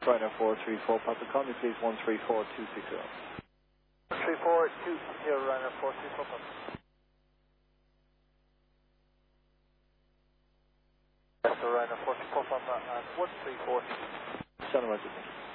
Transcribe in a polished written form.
Ryanair 434 Papa, call me please 134260. 3420 Ryanair 434 Papa. Ryanair 434 Papa and 134. Sound right,